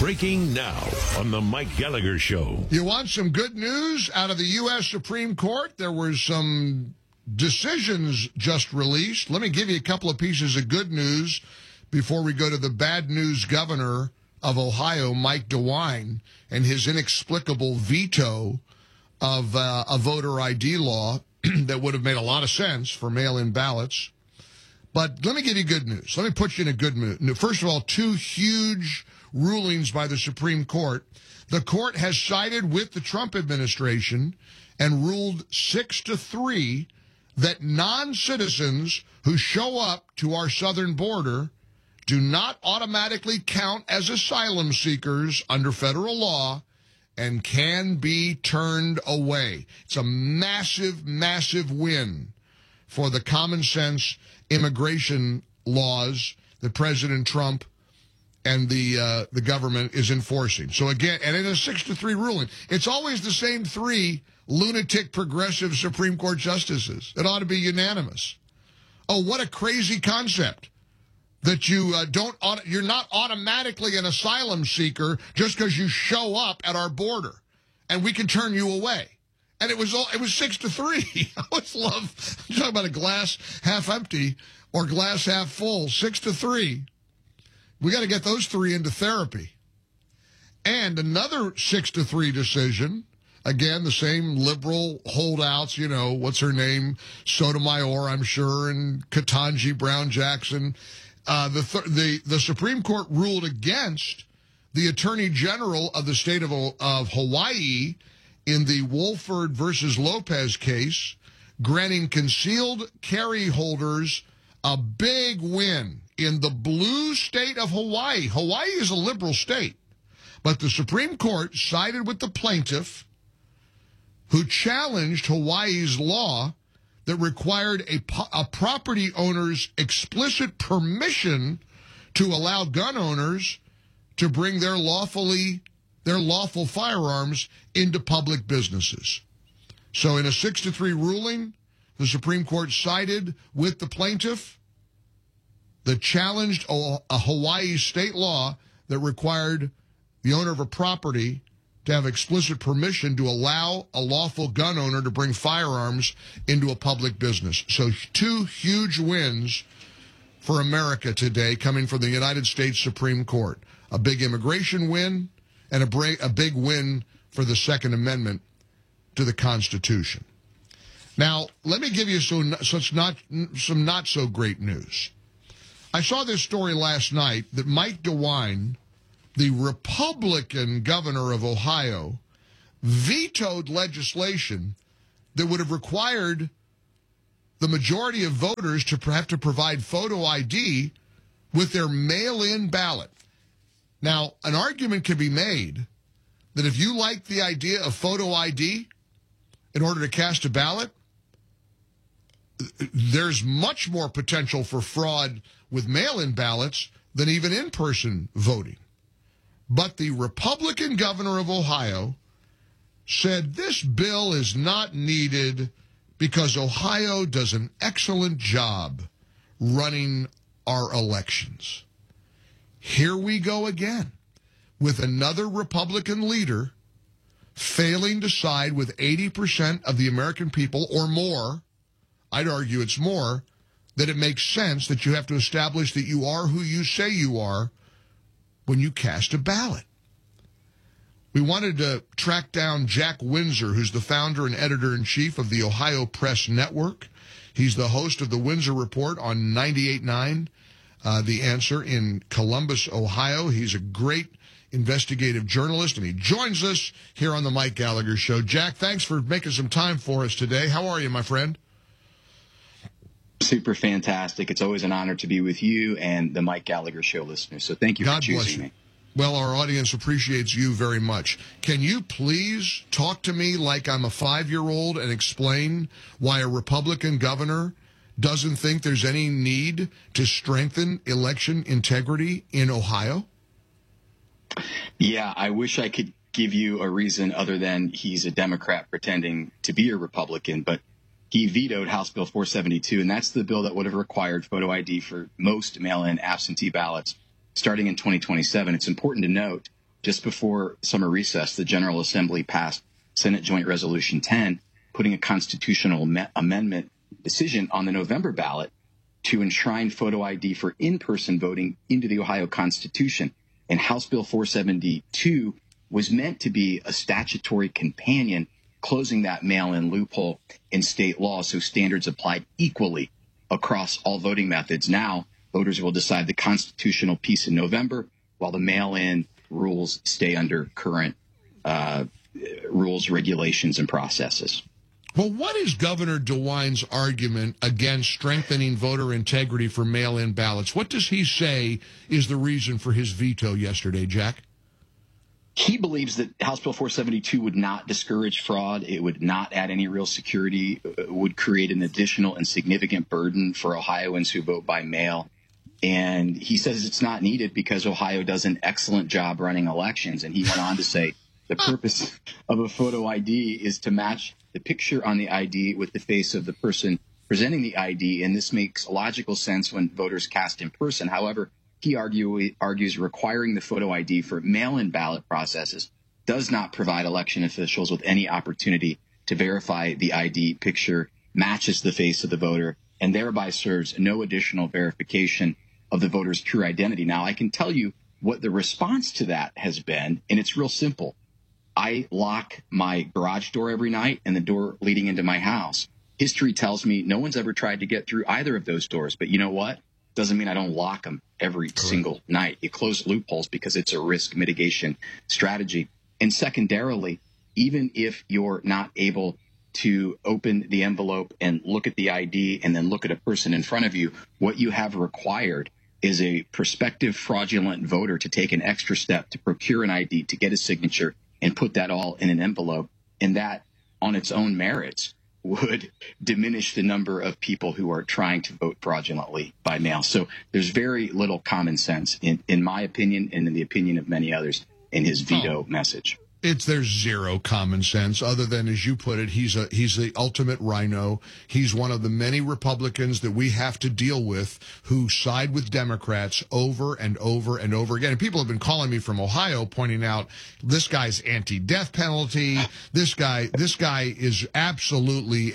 Breaking now on the Mike Gallagher Show. You want some good news out of the U.S. Supreme Court? There were some decisions just released. Let me give you a couple of pieces of good news before we go to the bad news governor of Ohio, Mike DeWine, and his inexplicable veto of a voter ID law that would have made a lot of sense for mail-in ballots. But let me give you good news. Let me put you in a good mood. First of all, two huge rulings by the Supreme Court. The court has sided with the Trump administration and ruled 6-3 that non-citizens who show up to our southern border do not automatically count as asylum seekers under federal law and can be turned away. It's a massive, massive win for the common sense immigration laws that President Trump and the government is enforcing. So again, and in a 6-3 ruling, it's always the same three lunatic progressive Supreme Court justices. It ought to be unanimous. Oh, what a crazy concept that you're not automatically an asylum seeker just because you show up at our border, and we can turn you away. And it was 6-3. I always love talking about a glass half empty or glass half full. 6-3. We got to get those three into therapy. And another 6-3 decision. Again, the same liberal holdouts, you know, what's her name? Sotomayor, I'm sure, and Ketanji Brown Jackson. The Supreme Court ruled against the Attorney General of the state of Hawaii in the Wolford versus Lopez case, granting concealed carry holders a big win in the blue state of Hawaii. Hawaii is a liberal state, but the Supreme Court sided with the plaintiff who challenged Hawaii's law that required a property owner's explicit permission to allow gun owners to bring their lawful firearms into public businesses. So in a 6-3 ruling, the Supreme Court sided with the plaintiff that challenged a Hawaii state law that required the owner of a property to have explicit permission to allow a lawful gun owner to bring firearms into a public business. So two huge wins for America today coming from the United States Supreme Court. A big immigration win and a big win for the Second Amendment to the Constitution. Now, let me give you some not so great news. I saw this story last night that Mike DeWine, the Republican governor of Ohio, vetoed legislation that would have required the majority of voters to have to provide photo ID with their mail-in ballot. Now, an argument can be made that if you like the idea of photo ID in order to cast a ballot, there's much more potential for fraud with mail-in ballots than even in-person voting. But the Republican governor of Ohio said this bill is not needed because Ohio does an excellent job running our elections. Here we go again with another Republican leader failing to side with 80% of the American people or more. I'd argue it's more, that it makes sense that you have to establish that you are who you say you are when you cast a ballot. We wanted to track down Jack Windsor, who's the founder and editor-in-chief of the Ohio Press Network. He's the host of the Windsor Report on 98.9, The Answer in Columbus, Ohio. He's a great investigative journalist, and he joins us here on the Mike Gallagher Show. Jack, thanks for making some time for us today. How are you, my friend? Super fantastic. It's always an honor to be with you and the Mike Gallagher Show listeners. So thank you for choosing me. Well, our audience appreciates you very much. Can you please talk to me like I'm a 5-year-old and explain why a Republican governor doesn't think there's any need to strengthen election integrity in Ohio? Yeah, I wish I could give you a reason other than he's a Democrat pretending to be a Republican, but he vetoed House Bill 472, and that's the bill that would have required photo ID for most mail-in absentee ballots starting in 2027. It's important to note just before summer recess, the General Assembly passed Senate Joint Resolution 10, putting a constitutional amendment decision on the November ballot to enshrine photo ID for in-person voting into the Ohio Constitution. And House Bill 472 was meant to be a statutory companion, closing that mail-in loophole in state law so standards applied equally across all voting methods. Now, voters will decide the constitutional piece in November, while the mail-in rules stay under current rules, regulations, and processes. Well, what is Governor DeWine's argument against strengthening voter integrity for mail-in ballots? What does he say is the reason for his veto yesterday, Jack? He believes that House Bill 472 would not discourage fraud. It would not add any real security, would create an additional and significant burden for Ohioans who vote by mail. And he says it's not needed because Ohio does an excellent job running elections. And he went on to say the purpose of a photo ID is to match the picture on the ID with the face of the person presenting the ID. And this makes logical sense when voters cast in person. However, he argues requiring the photo ID for mail-in ballot processes does not provide election officials with any opportunity to verify the ID picture matches the face of the voter and thereby serves no additional verification of the voter's true identity. Now, I can tell you what the response to that has been, and it's real simple. I lock my garage door every night and the door leading into my house. History tells me no one's ever tried to get through either of those doors. But you know what? Doesn't mean I don't lock them every single night. You close loopholes because it's a risk mitigation strategy. And secondarily, even if you're not able to open the envelope and look at the ID and then look at a person in front of you, what you have required is a prospective fraudulent voter to take an extra step to procure an ID, to get a signature, and put that all in an envelope. And that, on its own merits, would diminish the number of people who are trying to vote fraudulently by mail. So there's very little common sense, in my opinion, and in the opinion of many others, in his veto message. There's zero common sense other than, as you put it, he's the ultimate rhino. He's one of the many Republicans that we have to deal with who side with Democrats over and over and over again. And people have been calling me from Ohio pointing out this guy's anti-death penalty. This guy is absolutely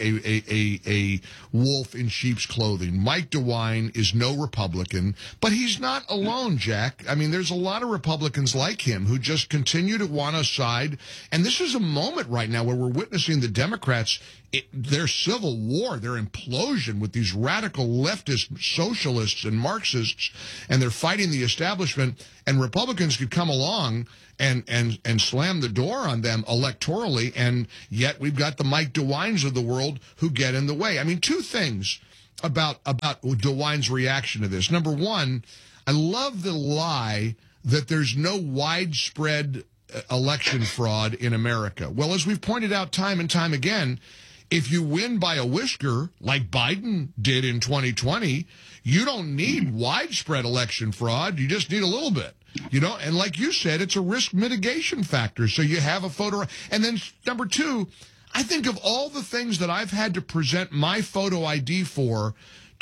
a wolf in sheep's clothing. Mike DeWine is no Republican, but he's not alone, Jack. I mean, there's a lot of Republicans like him who just continue to want to side. And this is a moment right now where we're witnessing the Democrats, their civil war, their implosion with these radical leftist socialists and Marxists, and they're fighting the establishment. And Republicans could come along and slam the door on them electorally, and yet we've got the Mike DeWines of the world who get in the way. I mean, two things about DeWine's reaction to this. Number one, I love the lie that there's no widespread election fraud in America. Well, as we've pointed out time and time again, if you win by a whisker, like Biden did in 2020, you don't need widespread election fraud. You just need a little bit. You know, and like you said, it's a risk mitigation factor. So you have a photo. And then number two, I think of all the things that I've had to present my photo ID for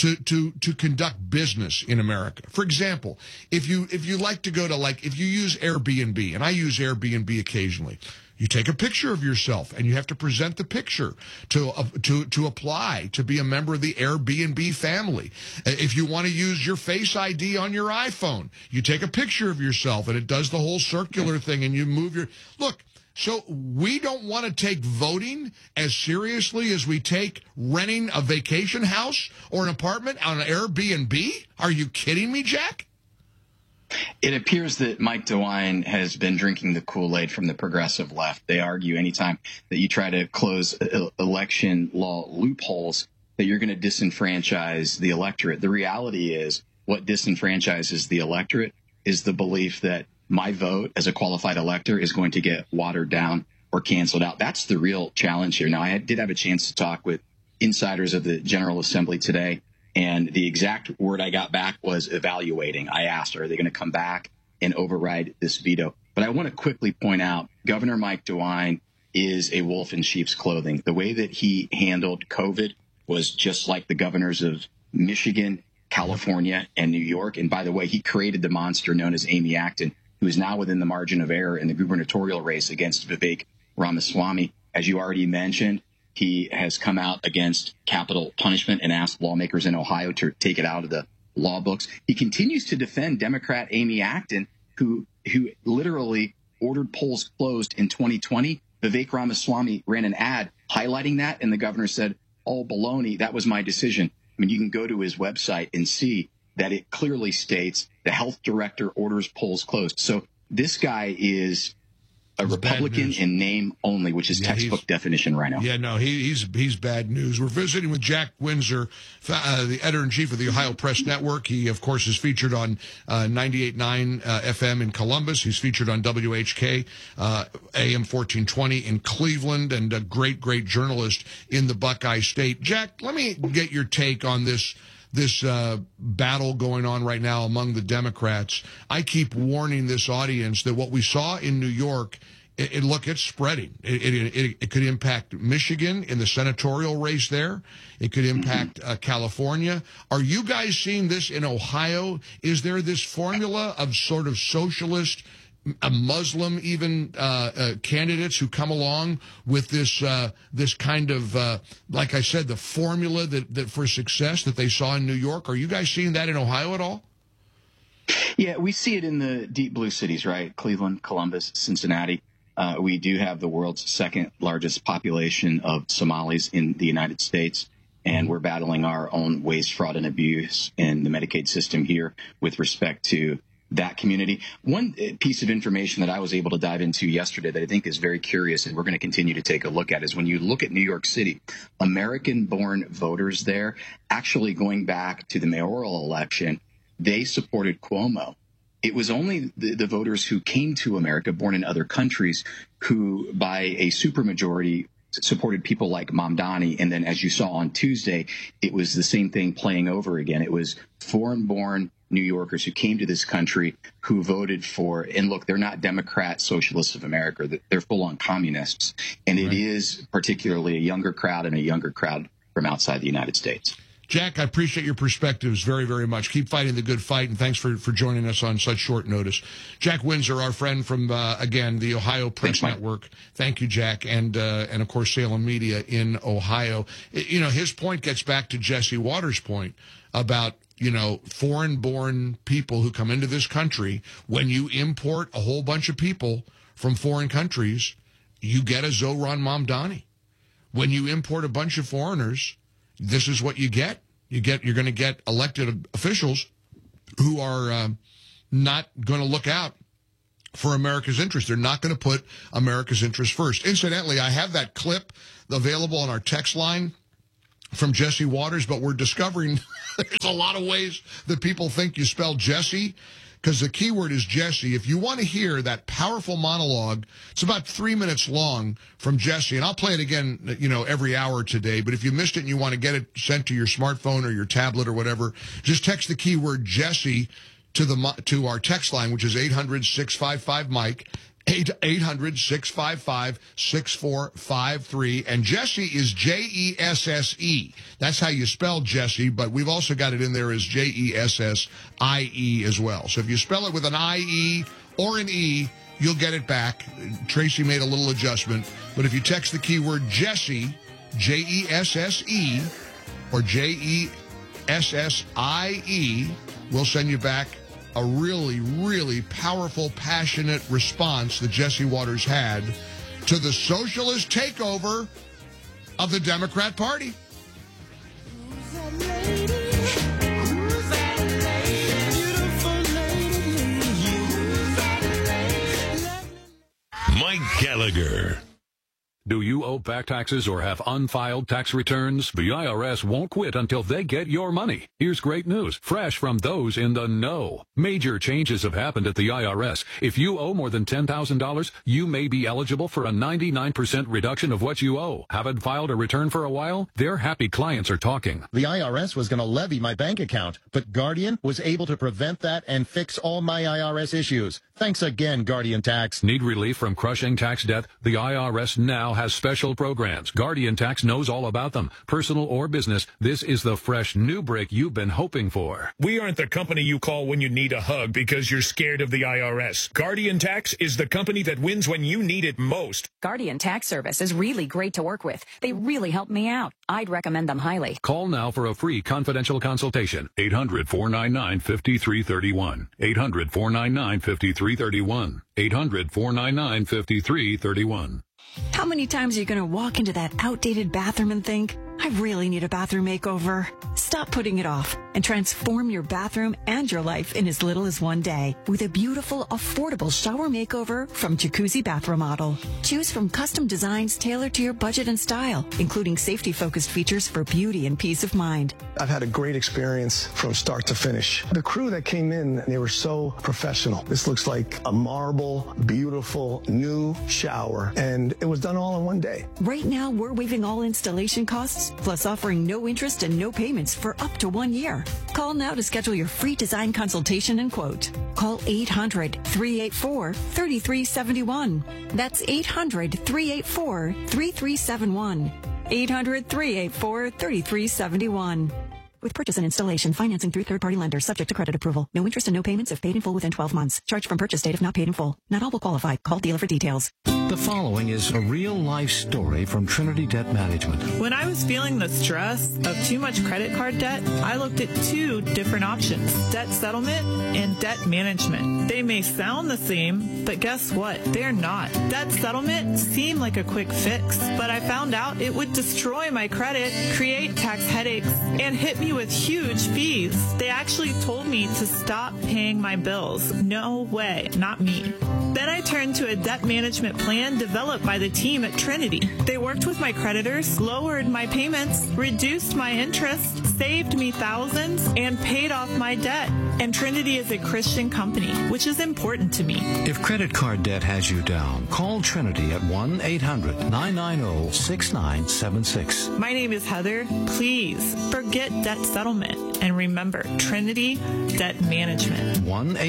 to conduct business in America. For example, if you like to go to, like, if you use Airbnb, and I use Airbnb occasionally, you take a picture of yourself and you have to present the picture to apply to be a member of the Airbnb family. If you want to use your Face ID on your iPhone, you take a picture of yourself and it does the whole circular thing and you move your look. So we don't want to take voting as seriously as we take renting a vacation house or an apartment on an Airbnb? Are you kidding me, Jack? It appears that Mike DeWine has been drinking the Kool-Aid from the progressive left. They argue anytime that you try to close election law loopholes that you're going to disenfranchise the electorate. The reality is what disenfranchises the electorate is the belief that my vote as a qualified elector is going to get watered down or canceled out. That's the real challenge here. Now, I did have a chance to talk with insiders of the General Assembly today, and the exact word I got back was evaluating. I asked, are they going to come back and override this veto? But I want to quickly point out, Governor Mike DeWine is a wolf in sheep's clothing. The way that he handled COVID was just like the governors of Michigan, California, and New York. And by the way, he created the monster known as Amy Acton, who is now within the margin of error in the gubernatorial race against Vivek Ramaswamy. As you already mentioned, he has come out against capital punishment and asked lawmakers in Ohio to take it out of the law books. He continues to defend Democrat Amy Acton, who literally ordered polls closed in 2020. Vivek Ramaswamy ran an ad highlighting that, and the governor said, "Oh, baloney, that was my decision." I mean, you can go to his website and see that it clearly states the health director orders polls closed. So this guy is a Republican in name only, which is textbook definition right now. Yeah, no, he's bad news. We're visiting with Jack Windsor, the editor-in-chief of the Ohio Press Network. He, of course, is featured on 98.9 FM in Columbus. He's featured on WHK, AM 1420 in Cleveland, and a great, great journalist in the Buckeye State. Jack, let me get your take on this battle going on right now among the Democrats. I keep warning this audience that what we saw in New York, it's spreading. It could impact Michigan in the senatorial race there. It could impact California. Are you guys seeing this in Ohio? Is there this formula of sort of socialist, a Muslim even candidates who come along with this kind of, like I said, the formula that for success that they saw in New York? Are you guys seeing that in Ohio at all? Yeah, we see it in the deep blue cities, right? Cleveland, Columbus, Cincinnati. We do have the world's second largest population of Somalis in the United States, and we're battling our own waste, fraud, and abuse in the Medicaid system here with respect to that community. One piece of information that I was able to dive into yesterday that I think is very curious, and we're going to continue to take a look at, is when you look at New York City, American-born voters there, actually going back to the mayoral election, they supported Cuomo. It was only the voters who came to America, born in other countries, who by a supermajority supported people like Mamdani. And then, as you saw on Tuesday, it was the same thing playing over again. It was foreign-born New Yorkers who came to this country who voted for, and look, they're not Democrat Socialists of America. They're full-on communists. And it is particularly a younger crowd and a younger crowd from outside the United States. Jack, I appreciate your perspectives very, very much. Keep fighting the good fight, and thanks for joining us on such short notice. Jack Windsor, our friend from, again, the Ohio Press Network. Thank you, Jack, and of course, Salem Media in Ohio. You know, his point gets back to Jesse Waters' point about, you know, foreign-born people who come into this country. When you import a whole bunch of people from foreign countries, you get a Zohran Mamdani. When you import a bunch of foreigners, this is what you get. You're going to get elected officials who are not going to look out for America's interest. They're not going to put America's interest first. Incidentally, I have that clip available on our text line from Jesse Waters, but we're discovering there's a lot of ways that people think you spell Jesse, because the key word is Jesse. If you want to hear that powerful monologue, it's about 3 minutes long from Jesse, and I'll play it again, you know, every hour today. But if you missed it and you want to get it sent to your smartphone or your tablet or whatever, just text the keyword Jesse to our text line, which is 800-655-MIKE. 800-655-6453. And Jesse is Jesse. That's how you spell Jesse, but we've also got it in there as Jessie as well. So if you spell it with an IE or an E, you'll get it back. Tracy made a little adjustment. But if you text the keyword Jesse, Jesse, or Jessie, we'll send you back a really, really powerful, passionate response that Jesse Waters had to the socialist takeover of the Democrat Party. Mike Gallagher. Do you owe back taxes or have unfiled tax returns? The IRS won't quit until they get your money. Here's great news, fresh from those in the know. Major changes have happened at the IRS. If you owe more than $10,000, you may be eligible for a 99% reduction of what you owe. Haven't filed a return for a while? Their happy clients are talking. The IRS was going to levy my bank account, but Guardian was able to prevent that and fix all my IRS issues. Thanks again, Guardian Tax. Need relief from crushing tax debt? The IRS now has special programs. Guardian Tax knows all about them. Personal or business, this is the fresh new break you've been hoping for. We aren't the company you call when you need a hug because you're scared of the IRS. Guardian Tax is the company that wins when you need it most. Guardian Tax Service is really great to work with. They really helped me out. I'd recommend them highly. Call now for a free confidential consultation. 800-499-5331. 800-499-5331. 800-499-5331. How many times are you going to walk into that outdated bathroom and think, I really need a bathroom makeover? Stop putting it off and transform your bathroom and your life in as little as one day with a beautiful, affordable shower makeover from Jacuzzi Bath Remodel. Choose from custom designs tailored to your budget and style, including safety-focused features for beauty and peace of mind. I've had a great experience from start to finish. The crew that came in, they were so professional. This looks like a marble, beautiful, new shower, and it was done all in one day. Right now, we're waiving all installation costs, plus offering no interest and no payments for up to 1 year. Call now to schedule your free design consultation and quote. Call 800-384-3371. That's 800-384-3371. 800-384-3371. With purchase and installation, financing through third-party lenders, subject to credit approval. No interest and no payments if paid in full within 12 months. Charged from purchase date if not paid in full. Not all will qualify. Call dealer for details. The following is a real-life story from Trinity Debt Management. When I was feeling the stress of too much credit card debt, I looked at two different options, debt settlement and debt management. They may sound the same, but guess what? They're not. Debt settlement seemed like a quick fix, but I found out it would destroy my credit, create tax headaches, and hit me with huge fees. They actually told me to stop paying my bills. No way, not me. Then I turned to a debt management plan developed by the team at Trinity. They worked with my creditors, lowered my payments, reduced my interest, saved me thousands, and paid off my debt. And Trinity is a Christian company, which is important to me. If credit card debt has you down, call Trinity at 1-800-990-6976. My name is Heather. Please forget debt settlement and remember Trinity Debt Management.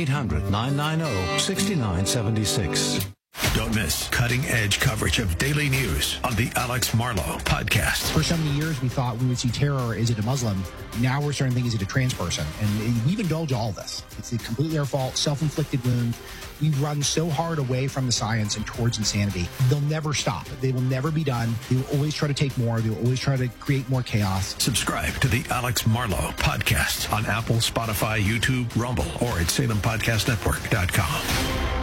1-800-990-6976. Don't miss cutting-edge coverage of daily news on the Alex Marlow Podcast. For so many years, we thought we would see terror. Is it a Muslim? Now we're starting to think, is it a trans person? And we've indulged all this. It's completely our fault, self-inflicted wound. We run so hard away from the science and towards insanity. They'll never stop. They will never be done. They will always try to take more. They will always try to create more chaos. Subscribe to the Alex Marlow Podcast on Apple, Spotify, YouTube, Rumble, or at SalemPodcastNetwork.com.